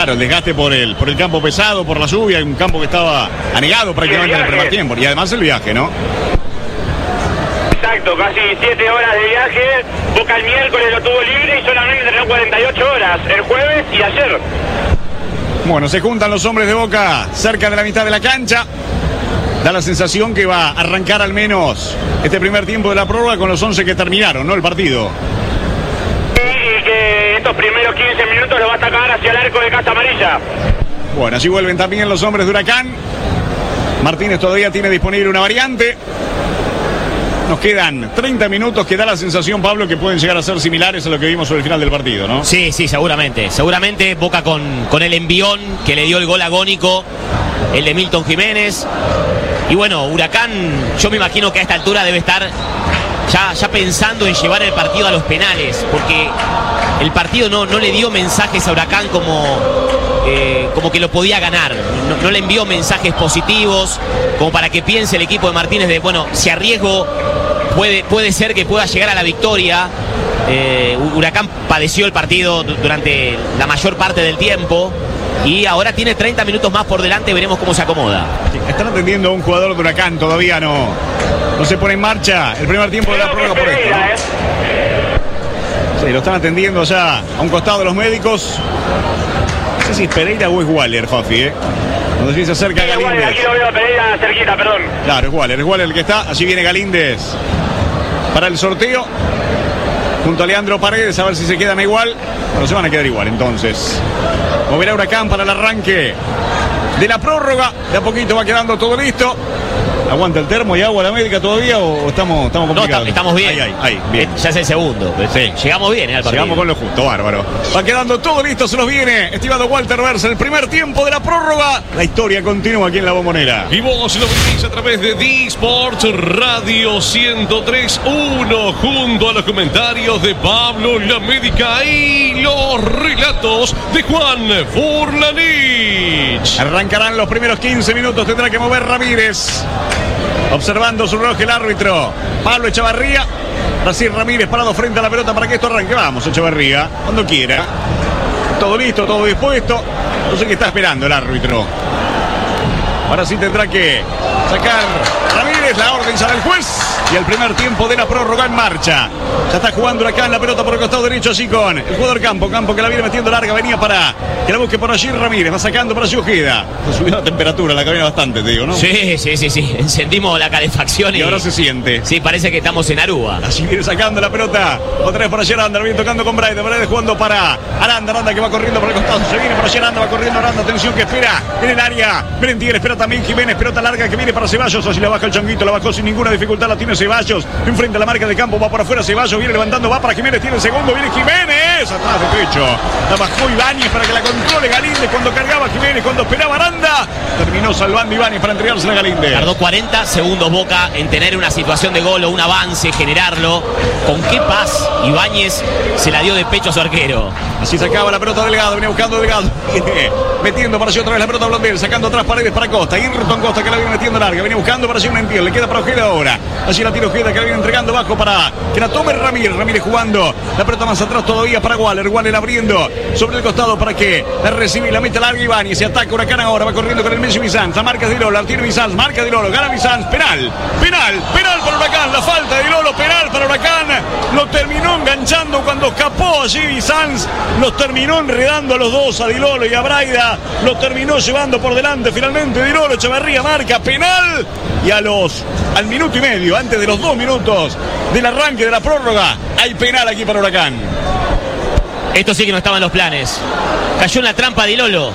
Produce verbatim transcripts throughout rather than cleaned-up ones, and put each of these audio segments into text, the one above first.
Claro, el desgaste por el, por el campo pesado, por la lluvia, un campo que estaba anegado prácticamente en el primer tiempo. Y además el viaje, ¿no? Exacto, casi siete horas de viaje. Boca el miércoles lo tuvo libre y solamente entrenó cuarenta y ocho horas, el jueves y ayer. Bueno, se juntan los hombres de Boca cerca de la mitad de la cancha. Da la sensación que va a arrancar al menos este primer tiempo de la prórroga con los once que terminaron, ¿no? El partido. Y que estos primeros quince minutos lo va a sacar hacia el arco de Casa Amarilla. Bueno, así vuelven también los hombres de Huracán. Martínez todavía tiene disponible una variante. Nos quedan treinta minutos que da la sensación, Pablo, que pueden llegar a ser similares a lo que vimos sobre el final del partido, ¿no? Sí, sí, seguramente. Seguramente Boca con, con el envión que le dio el gol agónico, el de Milton Jiménez. Y bueno, Huracán, yo me imagino que a esta altura debe estar ya, ya pensando en llevar el partido a los penales, porque el partido no, no le dio mensajes a Huracán como, eh, como que lo podía ganar. No, no le envió mensajes positivos como para que piense el equipo de Martínez de, bueno, si arriesgo puede, puede ser que pueda llegar a la victoria. Eh, Huracán padeció el partido durante la mayor parte del tiempo y ahora tiene treinta minutos más por delante, veremos cómo se acomoda. Sí, están atendiendo a un jugador de Huracán, todavía no, no se pone en marcha el primer tiempo de la prórroga por esto, ¿no? Sí, lo están atendiendo ya a un costado de los médicos. No sé si es Pereira o es Waller, Fafi, ¿eh? No sé si se acerca Sí, Galíndez. Waller, aquí lo veo a Pereira cerquita, perdón. Claro, es Waller, es Waller el que está. Allí viene Galíndez para el sorteo. Junto a Leandro Paredes, a ver si se quedan igual. Bueno, se van a quedar igual entonces. Moverá Huracán para el arranque de la prórroga. De a poquito va quedando todo listo. ¿Aguanta el termo y agua la médica todavía o estamos, estamos complicados? No, estamos bien. Ahí, ahí, ahí, bien. Ya es el segundo. Sí. Llegamos bien, ¿eh? Al partido. Llegamos con lo justo, bárbaro. Va quedando todo listo, se nos viene. Estimado Walter Versa, el primer tiempo de la prórroga. La historia continúa aquí en La Bombonera. Y vos lo vivís a través de D-Sports Radio ciento tres punto uno, junto a los comentarios de Pablo La Médica y los relatos de Juan Furlanich. Arrancarán los primeros quince minutos, tendrá que mover Ramírez. Observando su reloj el árbitro Pablo Echavarría. Brasil Ramírez parado frente a la pelota para que esto arranque. Vamos, Echavarría, cuando quiera. Todo listo, todo dispuesto. No sé qué está esperando el árbitro. Ahora sí tendrá que sacar Ramírez, la orden sale el juez. Y el primer tiempo de la prórroga en marcha. Ya está jugando acá en la pelota por el costado derecho, así con el jugador Campo. Campo que la viene metiendo larga, venía para que la busque por allí Ramírez. Va sacando para allí Ojeda. Está subiendo la temperatura, la cabina bastante, te digo, ¿no? Sí, sí, sí, sí. Encendimos la calefacción y, y ahora se siente. Sí, parece que estamos en Aruba. Así viene sacando la pelota. Otra vez para allí Aranda, viene tocando con Braide. Braide jugando para Aranda. Aranda que va corriendo por el costado. Se viene para allí Aranda, va corriendo Aranda. Atención que espera en el área. Miren Tigre, espera también Jiménez. Pelota larga que viene para Ceballos. Así la baja el Changuito, la bajó sin ninguna dificultad. La tiene Ceballos. Enfrente a la marca de Campo, va por afuera Ceballos. Viene levantando, va para Jiménez. Tiene el segundo. Viene Jiménez. Atrás de pecho. La bajó Ibáñez para que la controle Galíndez. Cuando cargaba Jiménez, cuando esperaba Aranda. Terminó salvando Ibáñez para entregársela a Galíndez. Tardó cuarenta segundos Boca en tener una situación de gol o un avance, generarlo. ¿Con qué paz Ibáñez se la dio de pecho a su arquero? Así sacaba la pelota Delgado, venía buscando Delgado. Metiendo para allí otra vez la pelota Blondel, sacando atrás Paredes para Costa. Irton Costa que la viene metiendo larga, viene buscando para allí un entiendo. Le queda para Ojeda ahora. Allí la tira Ojeda que la viene entregando bajo para que la tome Ramírez. Ramírez jugando la pelota más atrás todavía para Waller. Waller abriendo sobre el costado para que la recibe y la mete larga Ibáñez. Se ataca Huracán ahora, va corriendo con el Messi Bizanz. La marca de Lolo, la tiene Bizanz, marca de Lolo, gana Bizanz. Penal, penal, penal para Huracán. La falta de Lolo, penal para Huracán. Lo terminó enganchando cuando escapó allí Bizanz. Los terminó enredando a los dos, a Di Lolo y a Braida. Lo terminó llevando por delante finalmente Di Lolo. Echeverría marca penal. Y a los, al minuto y medio, antes de los dos minutos del arranque de la prórroga, hay penal aquí para Huracán. Esto sí que no estaba en los planes. Cayó en la trampa Di Lolo.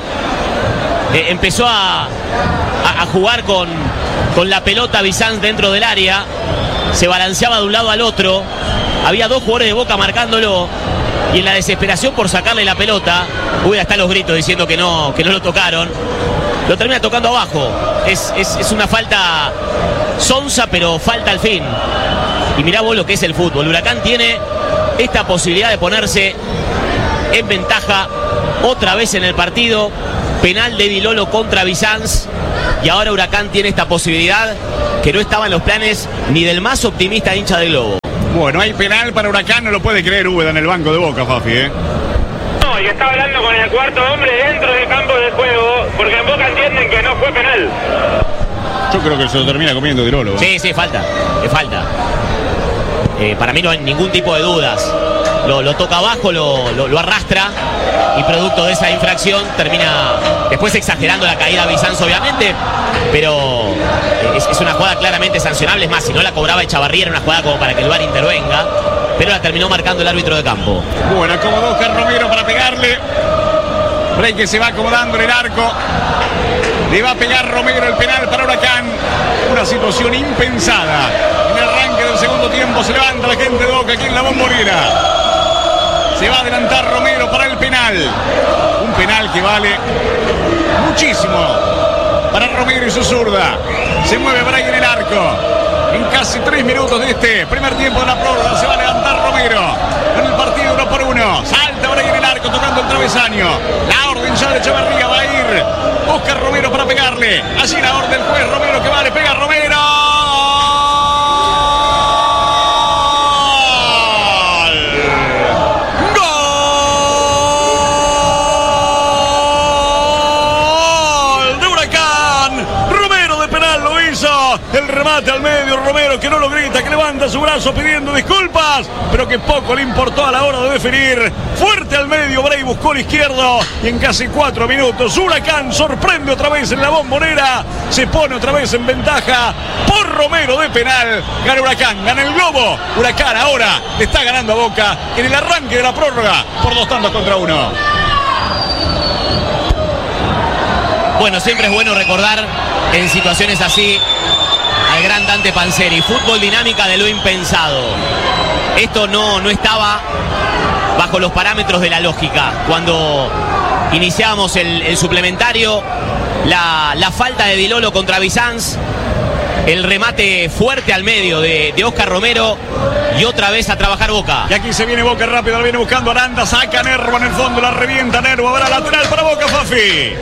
Eh, empezó a, a, a jugar con, con la pelota Bizanz dentro del área. Se balanceaba de un lado al otro. Había dos jugadores de Boca marcándolo. Y en la desesperación por sacarle la pelota, uy, hasta los gritos diciendo que no, que no lo tocaron. Lo termina tocando abajo. Es, es, es una falta sonsa, pero falta al fin. Y mirá vos lo que es el fútbol. Huracán tiene esta posibilidad de ponerse en ventaja otra vez en el partido. Penal de Di Lolo contra Bizanz. Y ahora Huracán tiene esta posibilidad que no estaba en los planes ni del más optimista hincha del Globo. Bueno, hay penal para Huracán, no lo puede creer Úbeda en el banco de Boca, Fafi, ¿eh? No, y está hablando con el cuarto hombre dentro del campo de juego, porque en Boca entienden que no fue penal. Yo creo que se lo termina comiendo Di Lolo. Sí, sí, falta, le falta. Eh, para mí no hay ningún tipo de dudas. Lo, lo toca abajo, lo, lo, lo arrastra y producto de esa infracción termina después exagerando la caída de Bizanz, obviamente, pero es, es una jugada claramente sancionable. Es más, si no la cobraba Echavarría era una jugada como para que el V A R intervenga, pero la terminó marcando el árbitro de campo. Bueno, acomodó Oscar Romero para pegarle. Bray que se va acomodando en el arco. Le va a pegar Romero el penal para Huracán. Una situación impensada. En el arranque del segundo tiempo se levanta la gente de Boca aquí en la Bombonera. Se va a adelantar Romero para el penal. Un penal que vale muchísimo para Romero y su zurda. Se mueve Bray en el arco. En casi tres minutos de este primer tiempo de la prórroga se va a levantar Romero. En el partido uno por uno. Salta Bray en el arco tocando el travesaño. La orden ya de Echavarría va a ir Oscar Romero para pegarle. Allí la orden del juez Romero que va, le pega Romero. El remate al medio, Romero que no lo grita, que levanta su brazo pidiendo disculpas, pero que poco le importó a la hora de definir. Fuerte al medio, Bray buscó el izquierdo y en casi cuatro minutos Huracán sorprende otra vez en la Bombonera, se pone otra vez en ventaja por Romero de penal. Gana Huracán, gana el Globo. Huracán ahora le está ganando a Boca en el arranque de la prórroga por dos tantos contra uno. Bueno, siempre es bueno recordar en situaciones así al gran Dante Panzeri. Fútbol dinámica de lo impensado. Esto no, no estaba bajo los parámetros de la lógica. Cuando iniciábamos el, el suplementario, la, la falta de Di Lolo contra Bizanz, el remate fuerte al medio de, de Oscar Romero y otra vez a trabajar Boca. Y aquí se viene Boca rápido, la viene buscando Aranda, saca Nervo en el fondo, la revienta Nervo, habrá lateral para Boca, Fafi.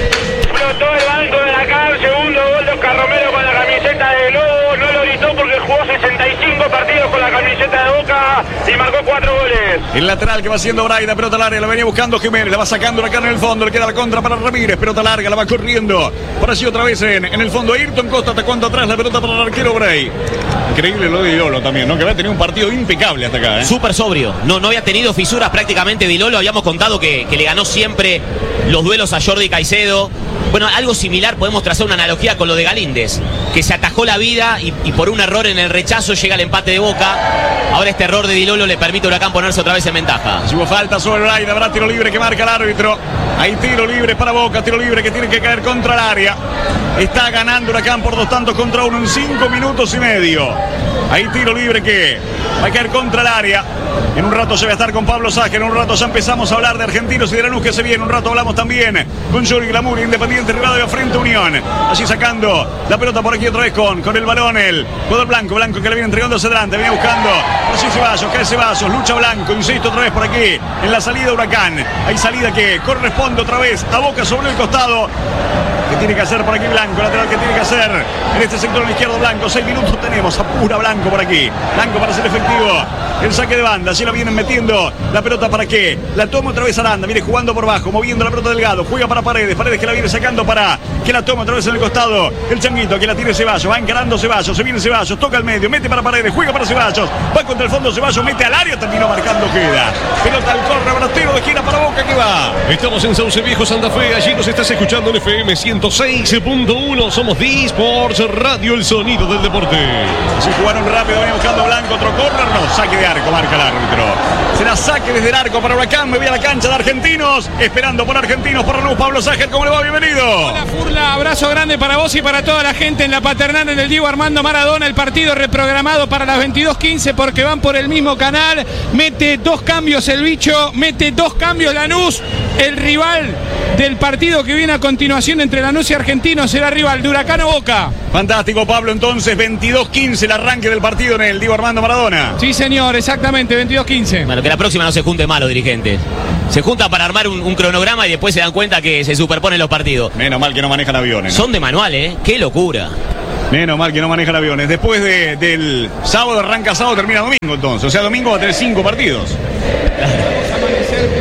Explotó el banco de la C A R, segundo gol de Oscar Romero con la camiseta de Lobo, no lo gritó porque jugó sesenta y cinco partidos con la camiseta de Boca y marcó cuatro goles. El lateral que va haciendo Braida, pelota al área, la venía buscando Jiménez, la va sacando la cara en el fondo, le queda la contra para Ramírez, pelota larga, la va corriendo, por allí otra vez en, en el fondo, Ayrton Costa atacando atrás, la pelota para el arquero Bray. Increíble lo de Di Lolo también, ¿no? Que había tenido un partido impecable hasta acá, ¿eh? Súper sobrio, no, no había tenido fisuras prácticamente Di Lolo, habíamos contado que, que le ganó siempre los duelos a Jordi Caicedo. Bueno, algo similar, podemos trazar una analogía con lo de Galíndez, que se atajó la vida y, y por un error en el rechazo llega el empate de Boca. Ahora este error de Di Lolo le permite a Huracán ponerse otra vez en ventaja. Si hubo falta sobre Braida, habrá tiro libre que marca el árbitro. Hay tiro libre para Boca, tiro libre que tiene que caer contra el área. Está ganando Huracán por dos tantos contra uno en cinco minutos y medio. Hay tiro libre que va a caer contra el área. En un rato se va a estar con Pablo Sager, en un rato ya empezamos a hablar de Argentinos y de Lanús que se viene, un rato hablamos también con Jordi Glamour, Independiente Rivadavia frente a Unión, allí sacando la pelota por aquí otra vez con, con el balón, el jugador Blanco, Blanco que le viene entregando hacia adelante, viene buscando, allí Ceballos, cae Ceballos, lucha Blanco, insisto otra vez por aquí, en la salida Huracán, hay salida que corresponde otra vez a Boca sobre el costado. ¿Qué tiene que hacer por aquí Blanco? Lateral que tiene que hacer en este sector al izquierdo Blanco. Seis minutos tenemos. Apura Blanco por aquí. Blanco para hacer efectivo el saque de banda. Así la vienen metiendo la pelota para que la tome otra vez Aranda. Viene jugando por bajo, moviendo la pelota Delgado. Juega para Paredes. Paredes que la viene sacando para que la tome otra vez en el costado. El Changuito que la tiene Ceballos. Va encarando Ceballos. Se viene Ceballos. Toca al medio. Mete para Paredes. Juega para Ceballos. Va contra el fondo Ceballos. Mete al área. Terminó marcando queda. Pelota al corre. Brastero de esquina para Boca que va. Estamos en Sauce Viejo, Santa Fe. Allí nos estás escuchando en F M ciento seis punto uno. Somos D-Sports Radio, el sonido del deporte. Así jugaron rápido. Viene buscando Blanco. Otro corner. No. Saque de arco. Marca el árbitro. Será saque desde el arco para Huracán. Me voy a la cancha de Argentinos. Esperando por Argentinos. Por Lanús. Pablo Sager. ¿Cómo le va? Bienvenido. Hola Furla. Abrazo grande para vos y para toda la gente en la Paternal en el Diego Armando Maradona. El partido reprogramado para las veintidós quince porque van por el mismo canal. Mete dos cambios el bicho. Mete dos cambios Lanús. El rival del partido que viene a continuación entre Lanús y Argentinos será rival de Huracán o Boca. Fantástico, Pablo. Entonces, veintidós quince el arranque del partido en el Diego Armando Maradona. Sí, señor, exactamente, veintidós quince. Bueno, que la próxima no se junte mal los dirigentes. Se juntan para armar un, un cronograma y después se dan cuenta que se superponen los partidos. Menos mal que no manejan aviones, ¿no? Son de manual, ¿eh? ¡Qué locura! Menos mal que no manejan aviones. Después de, del sábado arranca sábado, termina domingo entonces. O sea, domingo va a tener cinco partidos. Vamos a amanecer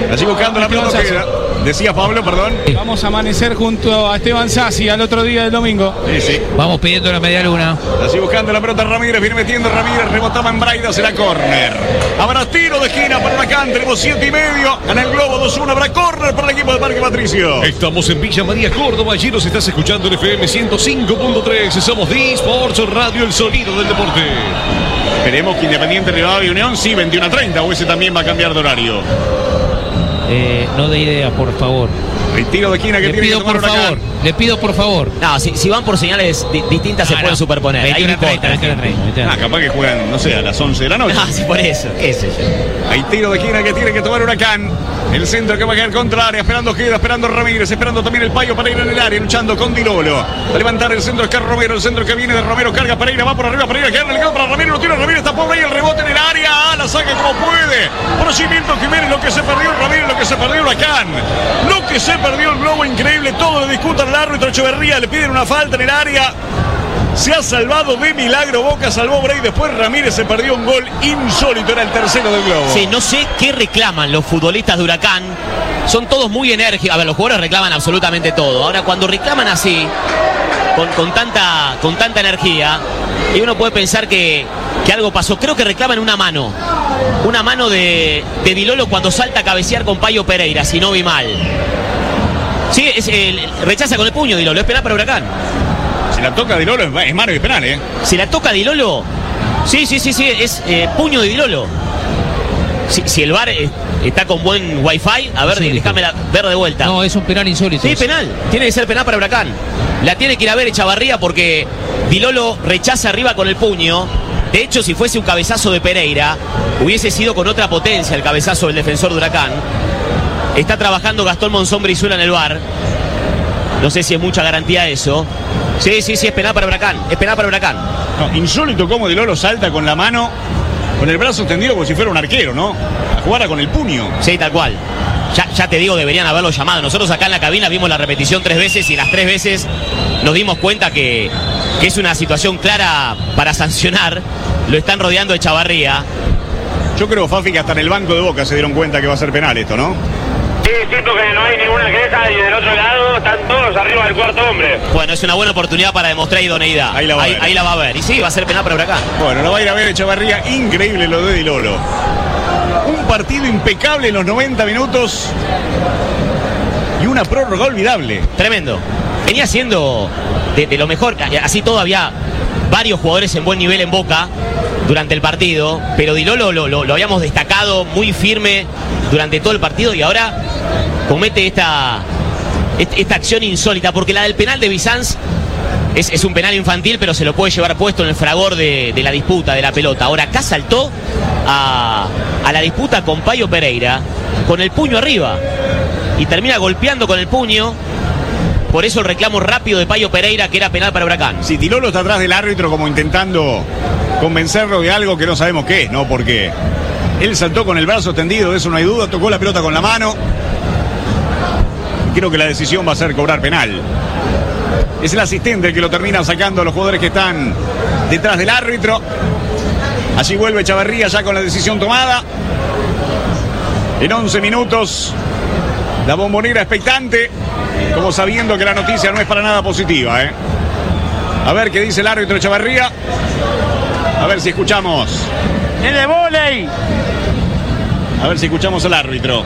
Allí buscando la pelota queda. Decía Pablo, perdón. Vamos a amanecer junto a Esteban Sassi al otro día del domingo. Sí, sí. Vamos pidiendo la media luna. Así buscando la pelota Ramírez, viene metiendo Ramírez, rebotaba en Braida, será córner. Habrá tiro de esquina para Huracán, tenemos siete y medio. En el globo dos uno, habrá córner para el equipo de Parque Patricio. Estamos en Villa María, Córdoba. Allí nos estás escuchando en F M ciento cinco punto tres. Somos D-Sports Radio, el sonido del deporte. Esperemos que Independiente Rivadavia y Unión sí, veintiuno a treinta, o ese también va a cambiar de horario. Eh, no de idea, por favor. El tiro de esquina que Le tiene pido que tomar por Huracán. favor, le pido por favor. No, si, si van por señales di- distintas se Ah, pueden no. superponer. Ahí no veintiuno a importa. treinta, veintiuno a treinta. Ah, capaz que juegan, no sé, a las once de la noche. Ah, sí, por eso. ¿Qué sé yo? Hay tiro de esquina que tiene que tomar Huracán. El centro que va a caer contra el área, esperando Queda, esperando Ramírez, esperando también el Payo Pereira en el área, luchando con Dilolo. Va a levantar el centro, es que Romero, el centro que viene de Romero, carga Pereira, va por arriba, Pereira, queda en el campo para Ramírez, lo tira Ramírez, está pobre ahí, el rebote en el área, ah, la saca como puede. Procedimiento Jiménez, lo que se perdió Ramírez, lo que se perdió Huracán. Lo que se perdió el globo, increíble, todo le discutan al árbitro Echeverría, le piden una falta en el área. Se ha salvado de milagro, Boca salvó Bray, después Ramírez se perdió un gol insólito, era el tercero del globo. Sí, no sé qué reclaman los futbolistas de Huracán. Son todos muy enérgicos. A ver, los jugadores reclaman absolutamente todo. Ahora, cuando reclaman así, con, con, tanta, con tanta energía, y uno puede pensar que, que algo pasó. Creo que reclaman una mano. Una mano de, de Dilolo cuando salta a cabecear con Payo Pereira, si no vi mal. Sí, es, el, rechaza con el puño Dilolo, es penal para Huracán. Si la toca Dilolo es, es mano y penal, ¿eh? Si la toca Dilolo, sí, sí, sí, sí, es eh, puño de Dilolo. Si, si el V A R eh, está con buen wifi, a ver, déjame la, ver de vuelta. No, es un penal insólito. Sí, penal. Tiene que ser penal para Huracán. La tiene que ir a ver Echavarría porque Dilolo rechaza arriba con el puño. De hecho, si fuese un cabezazo de Pereira, hubiese sido con otra potencia el cabezazo del defensor de Huracán. Está trabajando Gastón Monzón Brizuela en el V A R. No sé si es mucha garantía eso. Sí, sí, sí, es penal para Huracán. Es penal para Huracán. No, insólito cómo Dilolo salta con la mano, con el brazo extendido como si fuera un arquero, ¿no? A jugar con el puño. Sí, tal cual. Ya, ya te digo, deberían haberlo llamado. Nosotros acá en la cabina vimos la repetición tres veces y las tres veces nos dimos cuenta que, que es una situación clara para sancionar. Lo están rodeando Echavarría. Yo creo, Fafi, que hasta en el banco de Boca se dieron cuenta que va a ser penal esto, ¿no? Sí, siento que no hay ninguna queja y del otro lado están todos arriba del cuarto hombre. Bueno, es una buena oportunidad para demostrar idoneidad. Ahí la va a ahí, ver. ahí la va a ver. Y sí, va a ser penal para Huracán. Bueno, lo va a ir a ver Echevarría. Increíble lo de Dilolo. Un partido impecable en los noventa minutos y una prórroga olvidable. Tremendo. Venía siendo de, de lo mejor. Así todo había varios jugadores en buen nivel en Boca durante el partido, pero Dilolo lo, lo, lo habíamos destacado muy firme durante todo el partido y ahora comete esta, esta acción insólita, porque la del penal de Bizanz es, es un penal infantil, pero se lo puede llevar puesto en el fragor de, de la disputa de la pelota. Ahora acá saltó a, a la disputa con Payo Pereira con el puño arriba y termina golpeando con el puño. Por eso el reclamo rápido de Payo Pereira, que era penal para Huracán. Si Dilolo está atrás del árbitro como intentando convencerlo de algo que no sabemos qué es, ¿no? Porque él saltó con el brazo tendido, de eso no hay duda, tocó la pelota con la mano. Creo que la decisión va a ser cobrar penal. Es el asistente el que lo termina sacando a los jugadores que están detrás del árbitro. Allí vuelve Echavarría ya con la decisión tomada. En once minutos, la bombonera expectante, como sabiendo que la noticia no es para nada positiva, ¿eh? A ver qué dice el árbitro Echavarría. A ver si escuchamos. ¡El de vóley! A ver si escuchamos al árbitro.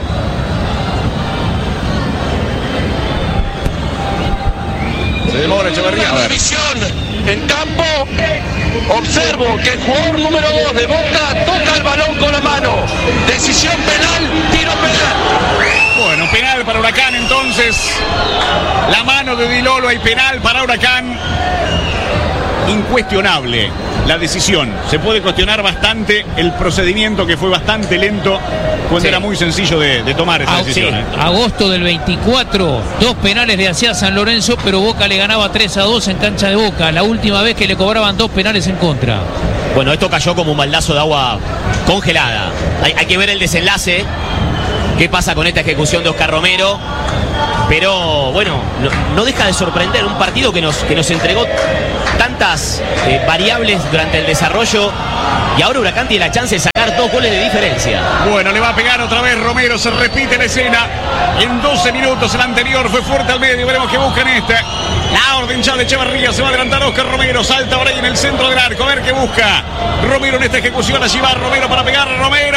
Se demora Echavarría. A ver. En campo, observo que el jugador número dos de Boca toca el balón con la mano. Decisión penal, tiro penal. Bueno, penal para Huracán entonces. La mano de Dilolo, hay penal para Huracán. Incuestionable la decisión. Se puede cuestionar bastante el procedimiento, que fue bastante lento cuando Sí. era muy sencillo de, de tomar esa Ah, decisión. sí. ¿eh? Agosto del veinticuatro, dos penales le hacía San Lorenzo, pero Boca le ganaba tres a dos en cancha de Boca. La última vez que le cobraban dos penales en contra. Bueno, esto cayó como un baldazo de agua congelada. Hay, hay que ver el desenlace. ¿Qué pasa con esta ejecución de Oscar Romero? pero bueno, no, no deja de sorprender un partido que nos, que nos entregó tantas eh, variables durante el desarrollo, y ahora Huracán tiene la chance de sacar dos goles de diferencia. Bueno, le va a pegar otra vez Romero, se repite la escena. En doce minutos el anterior fue fuerte al medio, veremos qué buscan este. La orden ya de Echevarría, se va a adelantar Oscar Romero, salta por ahí en el centro del arco, a ver qué busca Romero en esta ejecución. Allí va Romero para pegar, Romero.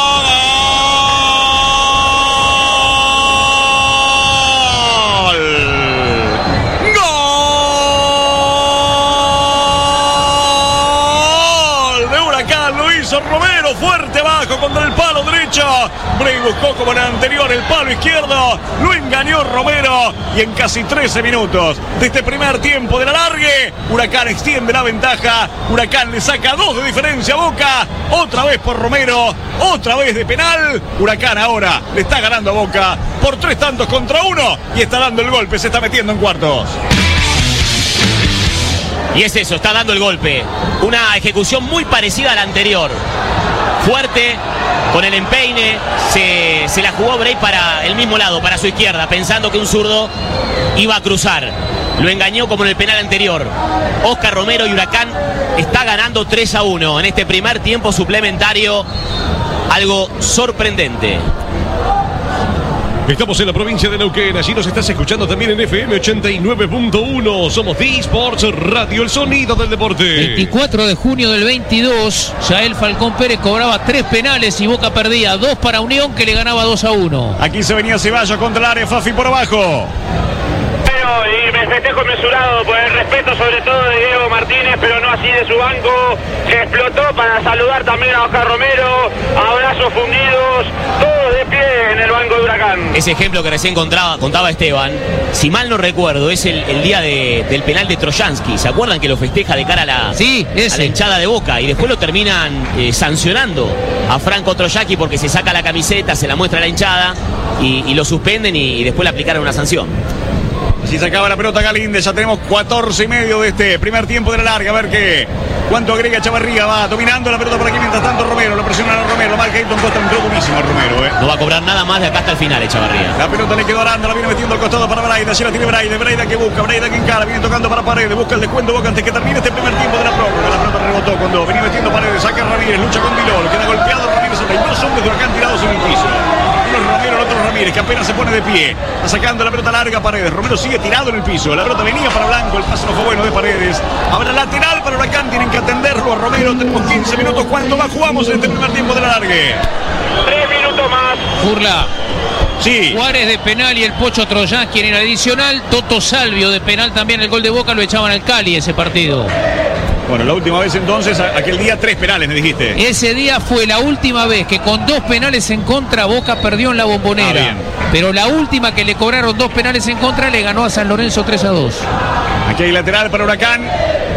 Romero fuerte abajo contra el palo derecho. Bray buscó como en el anterior el palo izquierdo. Lo engañó Romero. Y en casi trece minutos de este primer tiempo de la largue, Huracán extiende la ventaja. Huracán le saca dos de diferencia a Boca. Otra vez por Romero. Otra vez de penal. Huracán ahora le está ganando a Boca por tres tantos contra uno. Y está dando el golpe. Se está metiendo en cuartos. Y es eso, está dando el golpe. Una ejecución muy parecida a la anterior. Fuerte, con el empeine. Se, se la jugó Bray para el mismo lado, para su izquierda, pensando que un zurdo iba a cruzar. Lo engañó como en el penal anterior. Oscar Romero y Huracán está ganando tres a uno en este primer tiempo suplementario. Algo sorprendente. Estamos en la provincia de Neuquén, allí nos estás escuchando también en F M ochenta y nueve punto uno. Somos D-Sports Radio, el sonido del deporte. veinticuatro de junio del veintidós, Yael Falcón Pérez cobraba tres penales y Boca perdía dos para Unión, que le ganaba dos a uno. Aquí se venía Ceballos contra el área, Fafi por abajo. Y me festejo mesurado por el respeto sobre todo de Diego Martínez, pero no así de su banco. Se explotó para saludar también a Oscar Romero. Abrazos fundidos, todos de pie en el banco de Huracán. Ese ejemplo que recién contaba, contaba Esteban, si mal no recuerdo, es el, el día de, del penal de Trojansky. ¿Se acuerdan que lo festeja de cara a la, sí, a la hinchada de Boca? Y después lo terminan eh, sancionando a Franco Trojansky porque se saca la camiseta, se la muestra a la hinchada y, y lo suspenden y, y después le aplicaron una sanción. Si sacaba la pelota Galíndez, ya tenemos catorce y medio de este primer tiempo de la larga. A ver qué, cuánto agrega Echevarría. Va dominando la pelota por aquí, mientras tanto Romero, lo presiona a Romero. Marca Hilton Costa, entró durísimo Romero, eh. No va a cobrar nada más de acá hasta el final Echevarría. La pelota le quedó a Aranda, la viene metiendo al costado para Braida. Allí la tiene Braida, Braida que busca, Braida que encara, viene tocando para Paredes, busca el descuento Boca antes que termine este primer tiempo de la prórroga. La pelota rebotó cuando venía metiendo Paredes, saca Ramírez, lucha con Dilol, queda golpeado Ramírez. Hay dos hombres de Huracán tirados en el piso. Uno es Romero, el otro es Ramírez, que apenas se pone de pie. Está sacando la pelota larga Paredes. Romero sigue tirado en el piso. La pelota venía para Blanco, el pase no fue bueno de Paredes. Ahora lateral para Huracán, tienen que atenderlo a Romero. Tenemos quince minutos. ¿Cuánto más jugamos en este primer tiempo de la largue? Tres minutos más. Furla. Sí. Juárez de penal y el Pocho Trojansky en el adicional. Toto Salvio de penal también. El gol de Boca lo echaban al Cali ese partido. Bueno, la última vez entonces, aquel día tres penales, me dijiste. Ese día fue la última vez que con dos penales en contra Boca perdió en la Bombonera. Ah, pero la última que le cobraron dos penales en contra le ganó a San Lorenzo tres a dos. Aquí hay lateral para Huracán.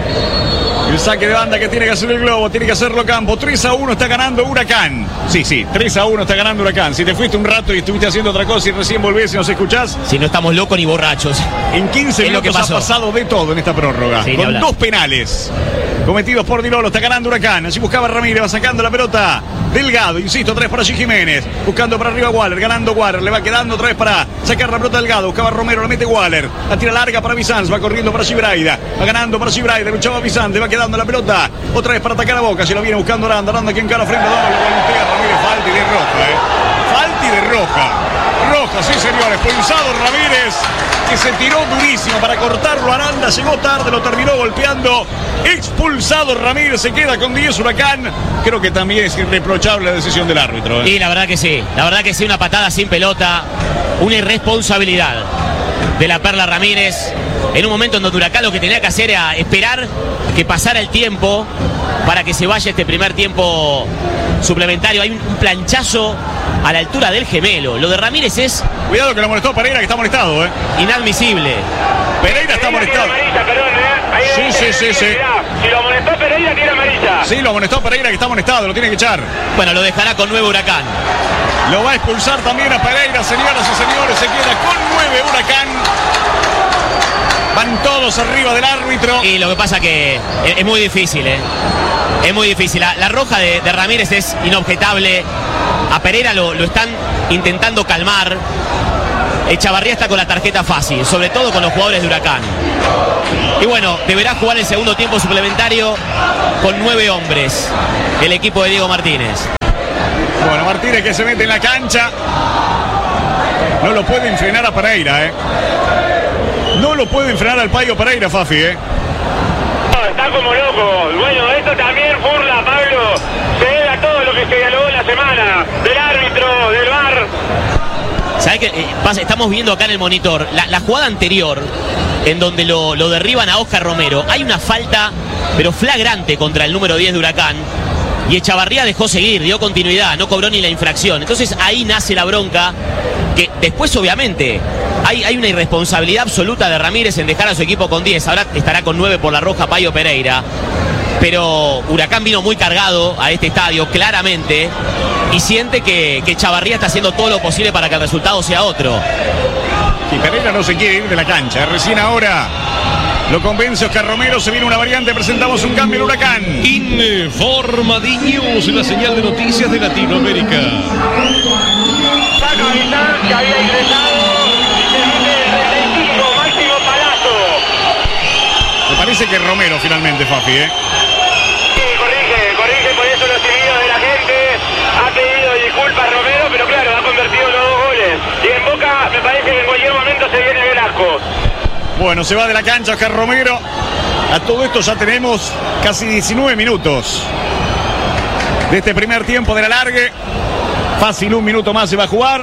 El saque de banda que tiene que hacer el Globo, tiene que hacerlo Campo. tres a uno está ganando Huracán. Sí, sí, tres a uno está ganando Huracán. Si te fuiste un rato y estuviste haciendo otra cosa y recién volvés y nos escuchás. Si no estamos locos ni borrachos. En quince minutos ha pasado de todo en esta prórroga. Sí, con dos penales cometidos por Dilolo, está ganando Huracán. Allí buscaba Ramírez, va sacando la pelota. Delgado, insisto, tres para G. Jiménez. Buscando para arriba Waller, ganando Waller. Le va quedando otra vez para sacar la pelota Delgado. Buscaba Romero, la mete Waller. La tira larga para Bizanz, va corriendo para Gibraida. Va ganando para Gibraida, luchaba Bizanz, le va quedando la pelota. Otra vez para atacar a Boca, se la viene buscando Aranda. Aranda que encara frente a doble. Voltea Ramírez, falta y de roja, eh. Falta y de roja. Roja, sí señores. Expulsado Ramírez, que se tiró durísimo para cortarlo. Aranda llegó tarde, lo terminó golpeando. Expulsado Ramírez, se queda con diez Huracán. Creo que también es irreprochable la decisión del árbitro, ¿eh? Y la verdad que sí, la verdad que sí, una patada sin pelota, una irresponsabilidad de la Perla Ramírez, en un momento en donde Huracán lo que tenía que hacer era esperar que pasara el tiempo para que se vaya este primer tiempo suplementario. Hay un planchazo a la altura del gemelo. Lo de Ramírez es... Cuidado que lo molestó Pereira, que está molestado, ¿eh? Inadmisible. Pereira está molestado. Amarilla, perdón, ¿eh? Ahí Sí, sí, sí, sí. Si lo molestó Pereira, tiene amarilla. Sí, lo molestó Pereira, que está molestado, lo tiene que echar. Bueno, lo dejará con nuevo Huracán. Lo va a expulsar también a Pereira, señoras y señores. Se queda con nueve Huracán. Van todos arriba del árbitro. Y lo que pasa que es, es muy difícil, ¿eh? Es muy difícil. La, la roja de, de Ramírez es inobjetable. A Pereira lo, lo están intentando calmar. Echavarría está con la tarjeta fácil, sobre todo con los jugadores de Huracán. Y bueno, deberá jugar el segundo tiempo suplementario con nueve hombres, el equipo de Diego Martínez. Bueno, Martínez que se mete en la cancha. No lo pueden frenar a Pereira, ¿eh? No lo pueden frenar al Payo Pereira, Fafi, ¿eh? Está como loco. Bueno, esto también burla, Pablo. Se debe a todo lo que se dialogó en la semana. Del árbitro, del V A R. ¿Sabés qué eh, pasa? Estamos viendo acá en el monitor la, la jugada anterior, en donde lo, lo derriban a Oscar Romero. Hay una falta, pero flagrante, contra el número diez de Huracán. Y Echavarría dejó seguir, dio continuidad, no cobró ni la infracción. Entonces ahí nace la bronca, que después obviamente hay, hay una irresponsabilidad absoluta de Ramírez en dejar a su equipo con diez. Ahora estará con nueve por la roja Payo Pereira. Pero Huracán vino muy cargado a este estadio, claramente, y siente que, que Echavarría está haciendo todo lo posible para que el resultado sea otro. Y Pereira no se quiere ir de la cancha. Recién ahora lo convence Oscar Romero. Se viene una variante. Presentamos un cambio en Huracán. Informadiños, la señal de noticias de Latinoamérica. Saca Vitán, que había ingresado. Y se viene el treinta y cinco, Máximo Palazzo. Me parece que Romero finalmente, Fafi, ¿eh? Sí, corrige, corrige por eso los seguidos de la gente. Ha pedido disculpas Romero, pero claro, ha convertido los dos goles. Y en Boca me parece que en cualquier momento se viene Velasco. Bueno, se va de la cancha Oscar Romero. A todo esto ya tenemos casi diecinueve minutos de este primer tiempo de la largue. Fácil, un minuto más se va a jugar.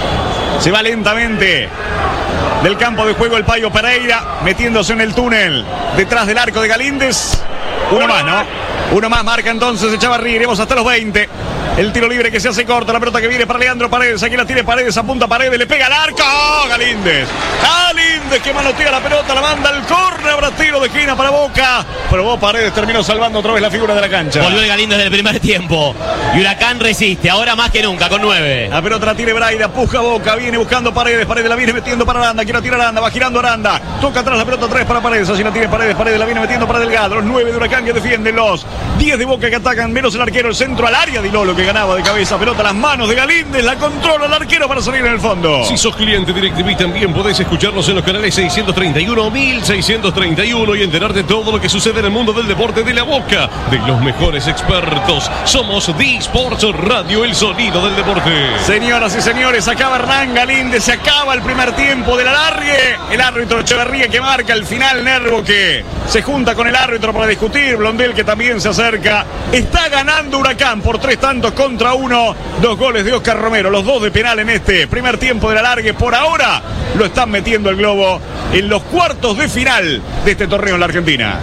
Se va lentamente del campo de juego el Payo Pereira, metiéndose en el túnel detrás del arco de Galíndez. Uno más, ¿no? Uno más marca entonces Echavarría. Iremos hasta los veinte. El tiro libre que se hace corto, la pelota que viene para Leandro Paredes. Aquí la tiene Paredes, apunta Paredes, le pega al arco. ¡Oh, Galíndez! Galíndez que manotea la pelota, la manda al córner. Habrá tiro de esquina para Boca. Probó Paredes, terminó salvando otra vez la figura de la cancha. Volvió el Galíndez del primer tiempo. Y Huracán resiste, ahora más que nunca, con nueve. La pelota la tiene Braida, puja Boca, viene buscando Paredes. Paredes la viene metiendo para Aranda, quiere tirar Aranda, va girando Aranda. Toca atrás la pelota, tres para Paredes. Así la tiene Paredes, Paredes la viene metiendo para Delgado. Los nueve de Huracán que defienden, los diez de Boca que atacan, menos el arquero, el centro al área de Lolo que ganaba de cabeza. Pelota a las manos de Galíndez, la controla el arquero para salir en el fondo. Si sos cliente DirecTV también podés escucharnos en los canales seiscientos treinta y uno, mil seiscientos treinta y uno y enterarte de todo lo que sucede en el mundo del deporte de la boca de los mejores expertos. Somos D-Sports Radio, el sonido del deporte. Señoras y señores, acaba Hernán Galíndez, se acaba el primer tiempo de la largue. El árbitro Echeverría que marca el final, Nervo que se junta con el árbitro para discutir, Blondel que también se acerca. Está ganando Huracán por tres tantos contra uno. Dos goles de Oscar Romero, los dos de penal en este primer tiempo de la largue. Por ahora lo están metiendo el globo en los cuartos de final de este torneo en la Argentina.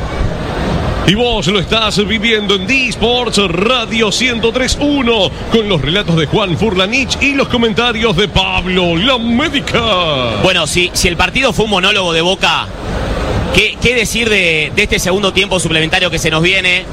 Y vos lo estás viviendo en D-Sports Radio ciento tres punto uno con los relatos de Juan Furlanich y los comentarios de Pablo La Médica. Bueno, si, si el partido fue un monólogo de Boca, ¿qué, qué decir de, de este segundo tiempo suplementario que se nos viene?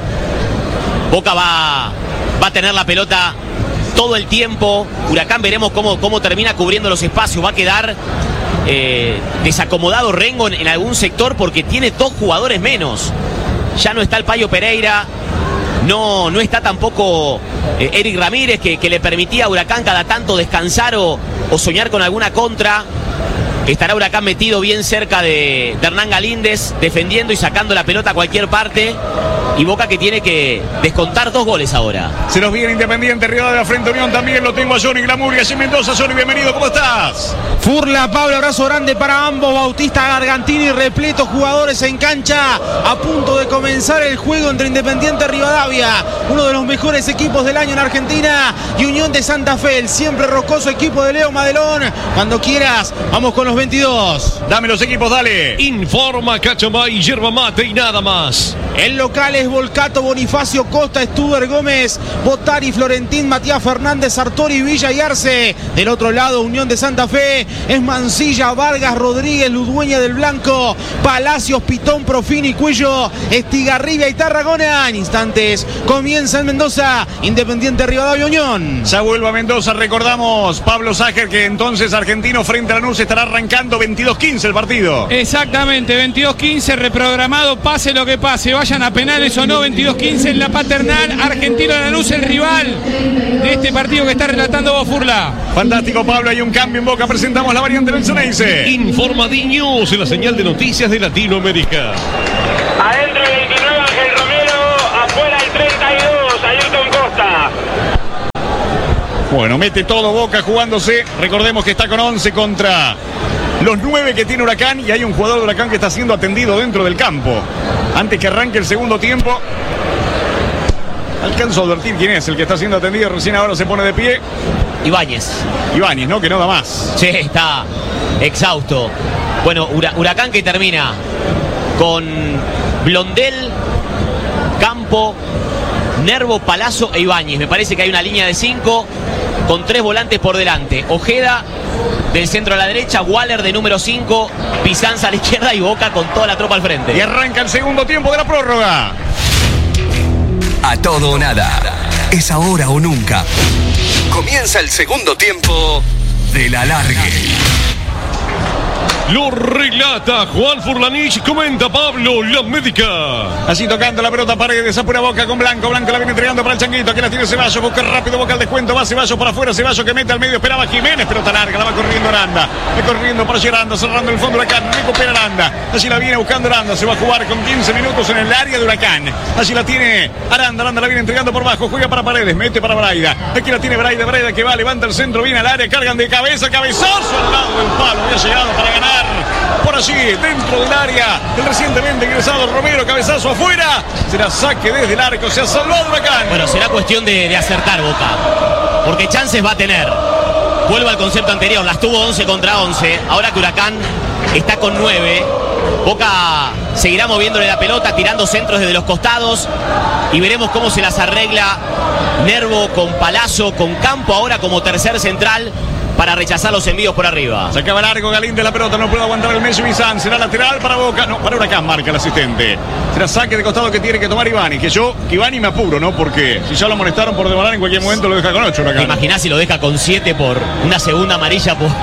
Boca va, va a tener la pelota todo el tiempo. Huracán veremos cómo, cómo termina cubriendo los espacios. Va a quedar eh, desacomodado Rengo en, en algún sector porque tiene dos jugadores menos. Ya no está el Payo Pereira, no, no está tampoco eh, Eric Ramírez que, que le permitía a Huracán cada tanto descansar o, o soñar con alguna contra. Estará Huracán metido bien cerca de, de Hernán Galíndez, defendiendo y sacando la pelota a cualquier parte. Y Boca que tiene que descontar dos goles ahora. Se nos viene Independiente, Rivadavia frente Unión también. Lo tengo a Johnny Glamour y a Jim Mendoza. Johnny, bienvenido, ¿cómo estás? Furla, Pablo, abrazo grande para ambos. Bautista, Gargantini, repletos jugadores en cancha. A punto de comenzar el juego entre Independiente Rivadavia, uno de los mejores equipos del año en Argentina, y Unión de Santa Fe, el siempre rocoso equipo de Leo Madelón. Cuando quieras, vamos con los veintidós. Dame los equipos, dale. Informa Cachamay, yerba mate y nada más. El local es Volcato, Bonifacio, Costa, Stuber, Gómez, Botari, Florentín, Matías Fernández, Sartori, Villa y Arce. Del otro lado, Unión de Santa Fe es Mancilla, Vargas, Rodríguez, Ludueña del Blanco, Palacios, Pitón, Profini, Cuello, Estigarribia y Tarragona. En instantes comienza en Mendoza, Independiente Rivadavia, Unión. Ya vuelve a Mendoza, recordamos, Pablo Ságer, que entonces Argentino frente a Lanús estará arrancando veintidós quince el partido. Exactamente, veintidós quince reprogramado, pase lo que pase, vayan a penales o no, veintidós quince en la Paternal. Argentino Lanús, el rival de este partido que está relatando vos, Furla. Fantástico, Pablo. Hay un cambio en Boca. Presentamos la variante del Ceneice. Informa Diños en la señal de noticias de Latinoamérica. Adentro el veintinueve Ángel Romero, afuera el treinta y dos Ayrton Costa. Bueno, mete todo Boca jugándose. Recordemos que está con once contra los nueve que tiene Huracán y hay un jugador de Huracán que está siendo atendido dentro del campo. Antes que arranque el segundo tiempo, alcanzo a advertir quién es el que está siendo atendido. Recién ahora se pone de pie. Ibáñez. Ibáñez, ¿no? Que no da más. Sí, está exhausto. Bueno, Huracán que termina con Blondel, Campo, Nervo, Palazzo e Ibáñez. Me parece que hay una línea de cinco con tres volantes por delante. Ojeda del centro a la derecha, Waller de número cinco, Pizanza a la izquierda y Boca con toda la tropa al frente. Y arranca el segundo tiempo de la prórroga. A todo o nada. Es ahora o nunca. Comienza el segundo tiempo de la largue. Lo relata Juan Furlanich, comenta Pablo La Médica. Así tocando la pelota, Paredes, apura Boca con Blanco. Blanco la viene entregando para el Changuito. Aquí la tiene Ceballos, busca rápido Boca al descuento. Va Ceballos para afuera, Ceballos que mete al medio. Esperaba Jiménez, pelota larga, la va corriendo Aranda. Va corriendo para Aranda, cerrando el fondo de Huracán. Recupera Aranda. Así la viene buscando Aranda. Se va a jugar con quince minutos en el área de Huracán. Así la tiene Aranda. Aranda la viene entregando por bajo. Juega para Paredes, mete para Braida. Aquí la tiene Braida. Braida que va, levanta el centro, viene al área. Cargan de cabeza, cabezazo al lado del palo. Había llegado para ganar. Por allí, dentro del área, el recientemente ingresado Romero, cabezazo afuera. Será saque desde el arco, se ha salvado Huracán. Bueno, será cuestión de, de acertar Boca, porque chances va a tener. Vuelvo al concepto anterior, las tuvo once contra once. Ahora que Huracán está con nueve, Boca seguirá moviéndole la pelota, tirando centros desde los costados y veremos cómo se las arregla Nervo con Palazzo, con Campo ahora como tercer central para rechazar los envíos por arriba. Sacaba largo Galíndez la pelota, no puede aguantar el Messi Bizán. Será lateral para Boca, no, para Huracán marca el asistente. Será saque de costado que tiene que tomar Ivani. Que yo, que Ivani me apuro, ¿no? Porque si ya lo amonestaron por demorar, en cualquier momento lo deja con ocho Huracán. ¿Te imaginás si lo deja con siete por una segunda amarilla por,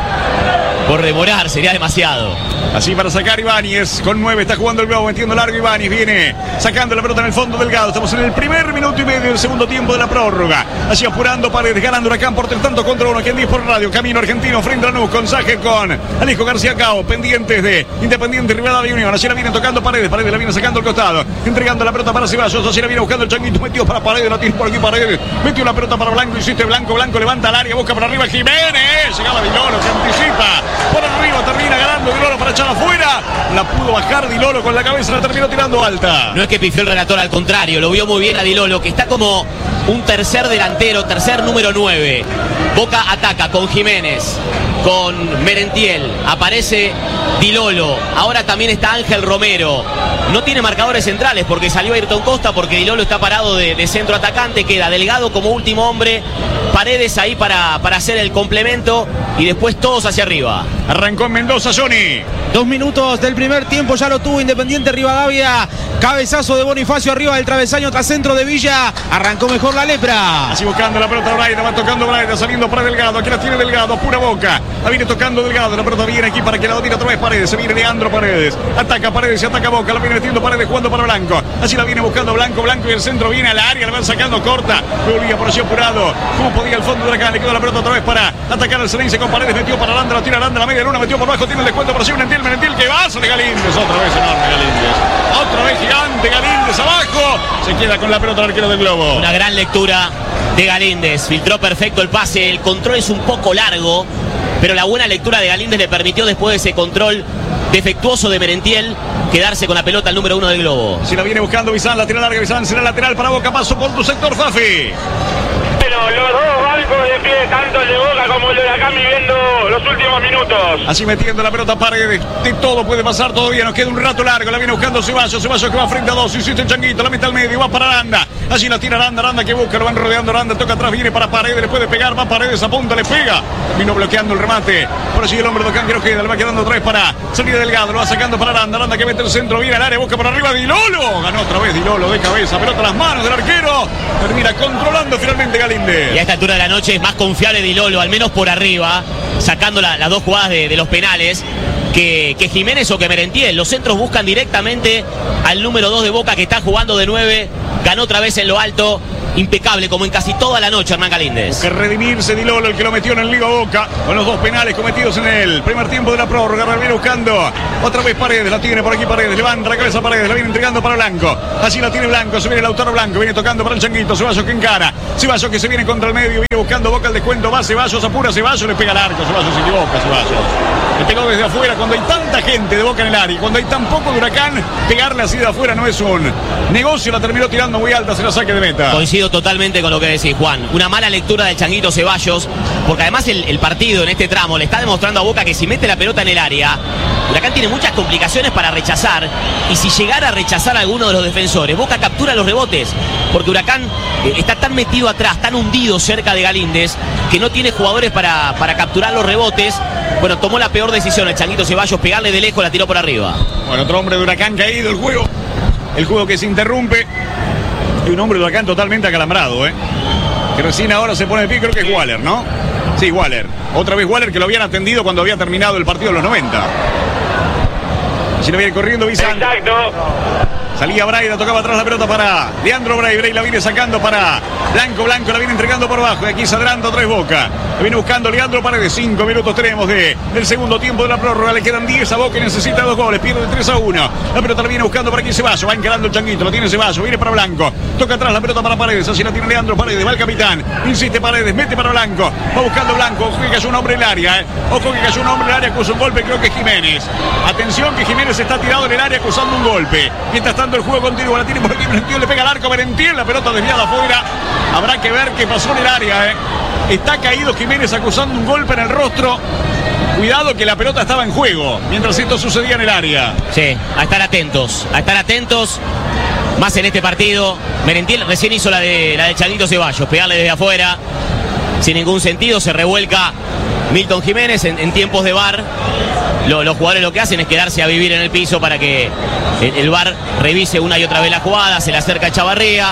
por demorar? Sería demasiado. Así para sacar Ibáñez, con nueve está jugando el globo, metiendo largo Ibáñez, viene sacando la pelota en el fondo Delgado. Estamos en el primer minuto y medio del segundo tiempo de la prórroga. Así apurando Paredes, ganando Huracán por tres tantos contra uno. Aquí en diez por radio, Camino Argentino frente a Lanús, con Sájer, con Alejo García Cao, pendientes de Independiente Rivadavia Unión. Así la viene tocando Paredes, Paredes la viene sacando al costado, entregando la pelota para Ceballos. Así la viene buscando el Changuito, metió para Paredes, la tiene por aquí Paredes, metió la pelota para Blanco, insiste Blanco, Blanco levanta al área, busca para arriba Jiménez, llegaba Di Lolo, se anticipa, por arriba termina ganando Di Lolo para echar afuera. La pudo bajar Di Lolo con la cabeza, la terminó tirando alta. No es que pifió el relator, al contrario, lo vio muy bien a Di Lolo, que está como un tercer delantero, tercer número nueve. Boca ataca con Jiménez, con Merentiel, aparece Di Lolo, ahora también está Ángel Romero. No tiene marcadores centrales porque salió Ayrton Costa, porque Di Lolo está parado de, de centro atacante, queda Delgado como último hombre, Paredes ahí para, para hacer el complemento y después todos hacia arriba. Arrancó en Mendoza, Johnny. Dos minutos del primer tiempo, ya lo tuvo Independiente Rivadavia. Cabezazo de Bonifacio arriba del travesaño tras centro de Villa. Arrancó mejor la lepra. Así buscando la pelota Braida, va tocando Braida, saliendo para Delgado. Aquí la tiene Delgado, pura Boca. La viene tocando Delgado, la pelota viene aquí para que la domine otra vez Paredes. Se viene Leandro Paredes. Ataca Paredes y ataca Boca. La viene metiendo Paredes, jugando para Blanco. Así la viene buscando Blanco, Blanco y el centro viene al área. La van sacando corta. Volvía por allí apurado. Como podía el fondo de Huracán. Le quedó la pelota otra vez para atacar al Ceneice con Paredes. Metió para Aranda, la tira Aranda, la media luna, metió por abajo. Tiene el descuento por allí. Menentiel, Menentiel que va. Sale Galíndez. Otra vez enorme Galíndez. Otra vez gigante Galíndez abajo. Se queda con la pelota el arquero del Globo. Una gran lectura de Galíndez. Filtró perfecto el pase. El control es un poco largo, pero la buena lectura de Galíndez le permitió, después de ese control defectuoso de Merentiel, quedarse con la pelota al número uno del Globo. Si la viene buscando Bizán, la tira larga Bizán, será lateral para Boca. Paso por tu sector, Fafi. Pero los dos bancos de pie, tanto el de Boca como el de Huracán, viviendo los últimos minutos. Así metiendo la pelota Paredes, de todo puede pasar todavía, nos queda un rato largo, la viene buscando Ceballos, Ceballos que va frente a dos, insiste el Changuito, la mete al medio, va para Aranda, allí la tira Aranda, Aranda que busca, lo van rodeando Aranda, toca atrás, viene para Paredes, le puede pegar, va Paredes, apunta, le pega, terminó bloqueando el remate, por allí el hombre de Ocán que queda, le va quedando otra vez para salir Delgado, lo va sacando para Aranda, Aranda que mete el centro, viene al área, busca por arriba Di Lolo, ganó otra vez Di Lolo de cabeza, pelota a las manos del arquero, termina controlando finalmente Galíndez. Y a esta altura de la noche es más confiable Di Lolo, al menos por arriba, sacando la, las dos jugadas de, de los penales, que, que Jiménez o que Merentiel. Los centros buscan directamente al número dos de Boca, que está jugando de nueve, ganó otra vez en lo alto impecable como en casi toda la noche Hernán Galíndez. Que redimirse Di Lolo, el que lo metió en el Liga Boca, con los dos penales cometidos en el primer tiempo de la prórroga. Viene buscando otra vez Paredes, la tiene por aquí Paredes, levanta la cabeza Paredes, la viene entregando para Blanco. Así la tiene Blanco, se viene Lautaro Blanco, viene tocando para el Changuito, Ceballos que encara, Ceballos que se viene contra el medio, viene buscando Boca el descuento, va Ceballos, apura Ceballos, le pega al arco, Ceballos se equivoca, Ceballos. Le pegó desde afuera cuando hay tanta gente de Boca en el área, cuando hay tan poco de Huracán, pegarle así de afuera no es un negocio, la terminó tirando muy alta, se la saque de meta. Coincido totalmente con lo que decís, Juan. Una mala lectura del Changuito Ceballos, porque además el, el partido en este tramo le está demostrando a Boca que si mete la pelota en el área, Huracán tiene muchas complicaciones para rechazar, y si llegara a rechazar a alguno de los defensores, Boca captura los rebotes, porque Huracán eh, está tan metido atrás, tan hundido cerca de Galíndez, que no tiene jugadores para, para capturar los rebotes. Bueno, tomó la peor decisión el Changuito Ceballos, pegarle de lejos, la tiró por arriba. Bueno, otro hombre de Huracán caído, el juego, el juego que se interrumpe, y un hombre de Huracán totalmente acalambrado, ¿eh? que recién ahora se pone de pie, creo que es Waller, ¿no? Sí, Waller. Otra vez Waller, que lo habían atendido cuando había terminado el partido de los noventa. Así lo viene corriendo Bizán. Exacto. Salía Braida, tocaba atrás la pelota para Leandro Bray. Bray la viene sacando para Blanco. Blanco la viene entregando por abajo. Y aquí se adelanta otra vez Boca. La viene buscando Leandro Paredes. Cinco minutos tenemos de, del segundo tiempo de la prórroga. Le quedan diez a Boca y necesita dos goles. Pierde tres a uno. La pelota la viene buscando para aquí Ceballos. Va encarando el Changuito. Lo tiene Ceballos. Viene para Blanco. Toca atrás la pelota para Paredes. Así la tiene Leandro Paredes. Va el capitán. Insiste Paredes. Mete para Blanco. Va buscando Blanco. Ojo que cayó un hombre en el área. Eh. Ojo que cayó un hombre en el área. Acusa un golpe. Creo que es Jiménez. Atención que Jiménez está tirado en el área acusando un golpe. Mientras tanto el juego continúa. La tiene por aquí Merentiel. Le pega al arco Merentiel. La pelota desviada afuera. Habrá que ver qué pasó en el área. Eh. Está caído Jiménez acusando un golpe en el rostro. Cuidado que la pelota estaba en juego mientras esto sucedía en el área. Sí, a estar atentos, a estar atentos. Más en este partido. Merentiel recién hizo la de la de Changuito Ceballos, pegarle desde afuera, sin ningún sentido. Se revuelca Milton Jiménez en, en tiempos de V A R. Lo, los jugadores lo que hacen es quedarse a vivir en el piso para que el, el V A R revise una y otra vez la jugada. Se le acerca a Chavarría.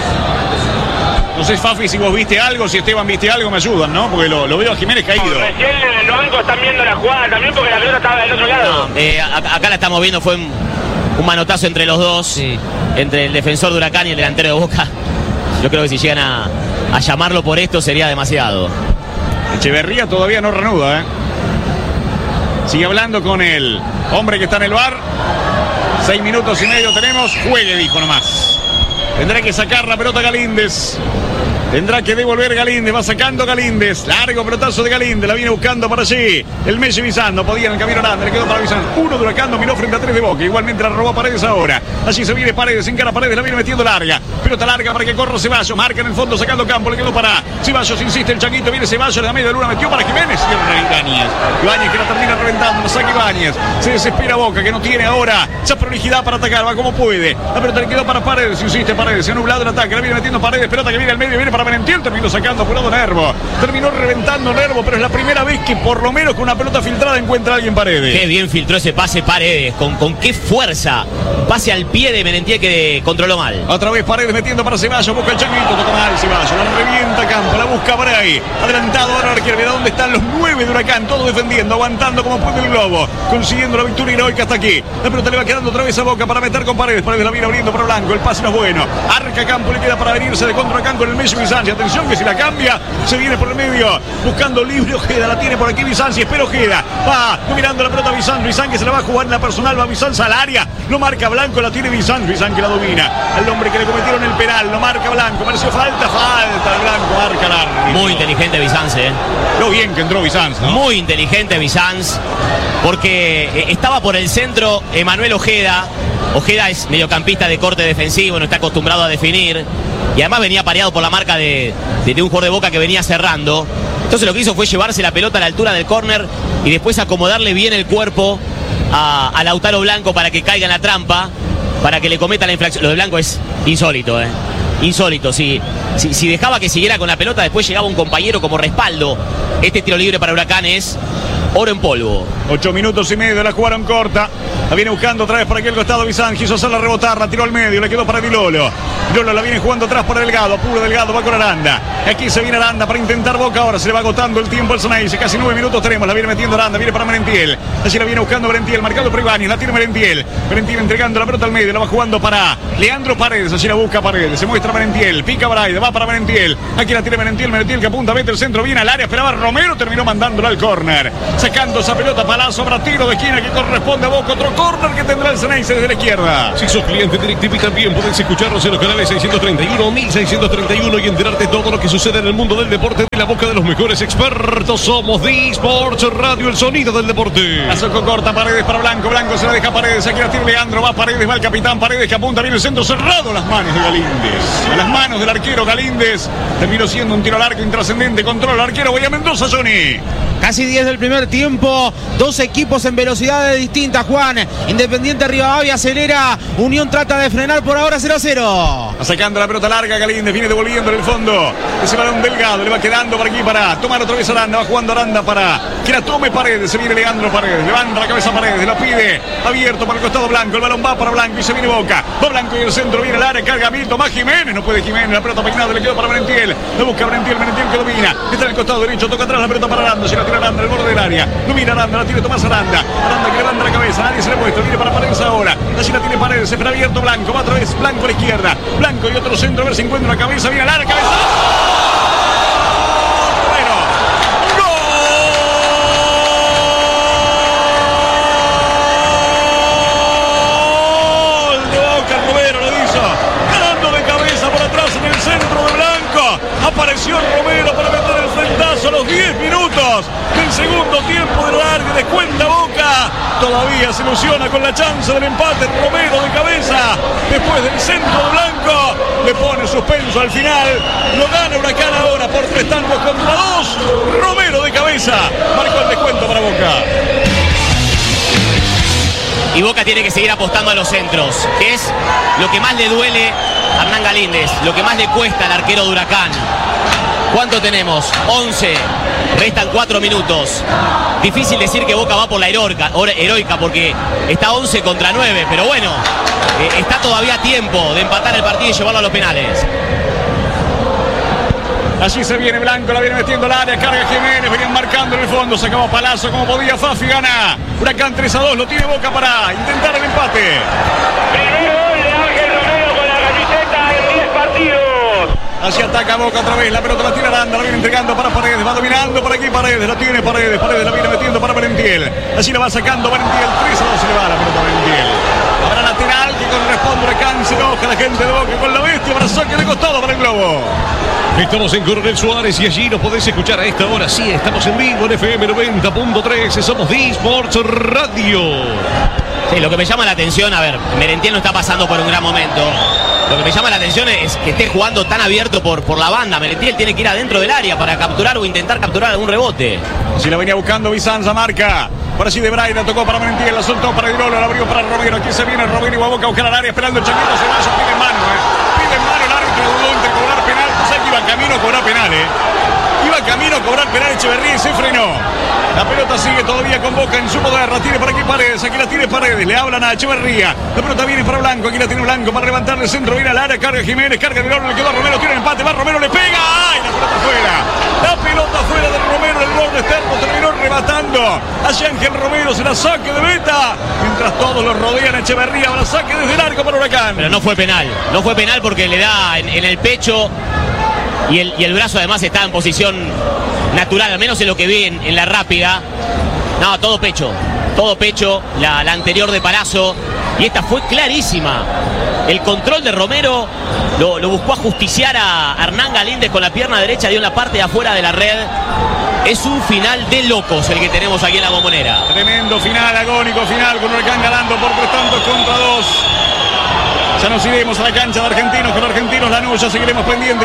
No sé, Fafi, si vos viste algo, si Esteban viste algo, me ayudan, ¿no? Porque lo, lo veo a Jiménez caído. No, recién en el banco están viendo la jugada también porque la pelota estaba del otro lado. No, eh, acá la estamos viendo, fue un, un manotazo entre los dos, sí. Entre el defensor de Huracán y el delantero de Boca. Yo creo que si llegan a, a llamarlo por esto sería demasiado. Echeverría todavía no reanuda, ¿eh? Sigue hablando con el hombre que está en el V A R. Seis minutos y medio tenemos. Juegue, dijo nomás. Tendrá que sacar la pelota Galíndez. Tendrá que devolver Galíndez. Va sacando Galíndez. Largo pelotazo de Galíndez. La viene buscando para allí. El Messi Bizán. No podía en el camino grande. Le quedó para Bizán. Uno de Huracán dominó frente a tres de Boca. Igualmente la robó Paredes ahora. Allí se viene Paredes. Encara Paredes. La viene metiendo larga. Pelota larga para que corra Ceballos. Marca en el fondo sacando campo. Le quedó para Ceballos. Insiste el Changuito. Viene Ceballos. Le da media luna. Metió para Jiménez. Y Ibáñez. Ibáñez que la termina reventando. Lo saca Ibáñez. Se desespera Boca que no tiene ahora esa prolijidad para atacar. Va como puede. La pelota le quedó para Paredes. Insiste Paredes. Se ha nublado el ataque. La viene metiendo Paredes. Pelota que viene al medio. Viene para Merentiel. Terminó sacando por lado Nervo. Terminó reventando Nervo, pero es la primera vez que por lo menos con una pelota filtrada encuentra a alguien Paredes. Qué bien filtró ese pase Paredes, con, con qué fuerza. Pase al pie de Merentiel que controló mal. Otra vez Paredes metiendo para Ceballos, busca el Changuito, toca mal Ceballos, la revienta Campo, la busca por ahí. Adelantado ahora arquero, mira dónde están los nueve de Huracán, todos defendiendo, aguantando como puede el globo, consiguiendo la victoria heroica hasta aquí. La pelota le va quedando otra vez a Boca para meter con Paredes. Paredes la viene abriendo para Blanco, el pase no es bueno. Arca Campo, le queda para venirse de contra Huracán con el Messi Bizanci. Atención que si la cambia, se viene por el medio, buscando libre Ojeda, la tiene por aquí Bizanci, espera Ojeda, va mirando la pelota Bizanci, Bizanci que se la va a jugar en la personal, va Bizanci al área, lo marca Blanco, la tiene Bizanci, Bizanci que la domina, al hombre que le cometieron el penal, lo marca Blanco, pareció falta, falta el Blanco, marca el árbitro. Muy inteligente Bizanci, ¿eh? Lo bien que entró Bizanci, ¿no? Muy inteligente Bizanci, porque estaba por el centro Emanuel Ojeda. Ojeda es mediocampista de corte defensivo, no está acostumbrado a definir. Y además venía pareado por la marca de, de, de un jugador de Boca que venía cerrando. Entonces lo que hizo fue llevarse la pelota a la altura del córner y después acomodarle bien el cuerpo a, a Lautaro Blanco para que caiga en la trampa, para que le cometa la infracción. Lo de Blanco es insólito, ¿eh? Insólito. Si, si, si dejaba que siguiera con la pelota, después llegaba un compañero como respaldo este tiro libre para Huracán es oro en polvo. Ocho minutos y medio, la jugaron corta. La viene buscando otra vez por aquel costado Bizán. Quiso hacerla rebotar, la tiró al medio, le quedó para Di Lolo. Lolo la viene jugando atrás por Delgado. Puro Delgado, va con Aranda. Aquí se viene Aranda para intentar Boca. Ahora se le va agotando el tiempo al Ceneice. Casi nueve minutos tenemos. La viene metiendo Aranda. Viene para Merentiel. Allí la viene buscando Merentiel. Marcado por Ibáñez. La tiene Merentiel. Merentiel entregando la pelota al medio. La va jugando para Leandro Paredes. Allí la busca Paredes. Se muestra Merentiel. Pica Braida. Va para Merentiel. Aquí la tiene Merentiel. Merentiel que apunta. Vete el centro. Viene al área. Esperaba Romero. Terminó mandándola al córner. Sacando esa pelota. Palazzo. Habrá tiro de esquina que corresponde a Boca. Otro córner que tendrá el Ceneice desde la izquierda. Si sos cliente de DirecTV también podés escucharnos en los canales seiscientos treinta y uno, mil seiscientos treinta y uno y enterarte de todo lo que sucede en el mundo del deporte de la boca de los mejores expertos. Somos The Sports Radio, el sonido del deporte. La socó corta Paredes para Blanco. Blanco se la deja Paredes. Aquí la tiene Leandro. Va Paredes, va el capitán Paredes que apunta bien el centro cerrado. Las manos de Galíndez. A las manos del arquero Galíndez. Terminó siendo un tiro al arco intrascendente. Controla el arquero Bahía Mendoza, Johnny. Casi diez del primer tiempo, dos equipos en velocidades distintas, Juan. Independiente Rivadavia acelera, Unión trata de frenar, por ahora cero a cero. Sacando la pelota larga, Galíndez viene devolviendo en el fondo. Ese balón Delgado, le va quedando por aquí para tomar otra vez Aranda. Va jugando Aranda para que la tome Paredes. Se viene Leandro Paredes, levanta la cabeza Paredes, la pide abierto para el costado Blanco. El balón va para Blanco y se viene Boca. Va Blanco y el centro viene el área, carga Milton, más Jiménez. No puede Jiménez, la pelota peinada le quedó para Merentiel. La busca Merentiel, Merentiel que domina. Está en el costado derecho, toca atrás la pelota para Aranda. Se la tira Aranda, el borde del área. Domina Aranda, la tiene Tomás Aranda. Aranda que levanta la cabeza, nadie se le muestra. Viene para Paredes ahora. Allí la tiene Paredes, se espera abierto Blanco. Va otra vez Blanco a la izquierda. Blanco y otro centro, a ver si encuentra una cabeza. Viene al área, cabeza. Apareció Romero para meter el frentazo a los diez minutos del segundo tiempo de largo. Descuenta Boca. Todavía se ilusiona con la chance del empate. Romero de cabeza. Después del centro de Blanco. Le pone suspenso al final. Lo gana Huracán ahora por tres tantos contra dos. Romero de cabeza. Marcó el descuento para Boca. Y Boca tiene que seguir apostando a los centros, que es lo que más le duele a Hernán Galíndez, lo que más le cuesta al arquero de Huracán. ¿Cuánto tenemos? once. Restan cuatro minutos. Difícil decir que Boca va por la heroica, heroica porque está once contra nueve, pero bueno, eh, está todavía a tiempo de empatar el partido y llevarlo a los penales. Allí se viene Blanco, la viene metiendo al área, carga Jiménez, venían marcando en el fondo, sacaba Palazzo como podía, Fafi gana. Huracán tres a dos, lo tiene Boca para intentar el empate. Primer gol de Ángel Romero con la camiseta en diez partidos. Allí ataca Boca otra vez, la pelota la tiene Aranda, la viene entregando para Paredes, va dominando por aquí Paredes, la tiene Paredes, Paredes la viene metiendo para Merentiel. Allí la va sacando Merentiel, tres a dos se le va la pelota a Merentiel. Habrá lateral que corresponde a Huracán, se enoja la gente de Boca con la bestia, para saque de costado para el globo. Estamos en Coronel Suárez y allí nos podés escuchar a esta hora. Sí, estamos en vivo en F M noventa punto tres. Somos The Sports Radio. Sí, lo que me llama la atención, a ver, Merentiel no está pasando por un gran momento. Lo que me llama la atención es que esté jugando tan abierto por, por la banda. Merentiel tiene que ir adentro del área para capturar o intentar capturar algún rebote. Si la venía buscando Bizanza, marca. Por allí de Braida, tocó para Merentiel, la soltó para Di Lolo, la abrió para Romero. Aquí se viene Romero y va a Boca a buscar al área esperando el Chaquito Ceballos. Pide en mano, eh. Pide en mano el árbitro, dudó entre cobrar penal. O sea que iba camino a cobrar penal, eh. Iba camino a cobrar penal Echeverría y se frenó. La pelota sigue todavía con Boca en su poder. La tiene por aquí Paredes. Aquí la tiene Paredes. Le hablan a Echeverría. La pelota viene para Blanco. Aquí la tiene Blanco para levantarle el centro. Viene al área. Carga Jiménez. Carga Di Lolo. Le quedó a Romero. Tiene el empate. Va Romero. Le pega. ¡Ay! La pelota fuera. La pelota fuera de Romero. El borde externo terminó rematando. Allí Ángel Romero se la saque de meta. Mientras todos los rodean a Echeverría. Ahora saque desde el arco para Huracán. Pero no fue penal. No fue penal porque le da en, en el pecho. Y el, y el brazo además está en posición natural, al menos en lo que vi en, en la rápida. No, todo pecho, todo pecho, la, la anterior de Palazzo. Y esta fue clarísima. El control de Romero lo, lo buscó ajusticiar a Hernán Galíndez con la pierna derecha, dio en la parte de afuera de la red. Es un final de locos el que tenemos aquí en La Bombonera. Tremendo final, agónico final, con Huracán ganando por tres tantos contra dos. Ya nos iremos a la cancha de Argentinos con Argentinos Lanús, ya seguiremos pendientes.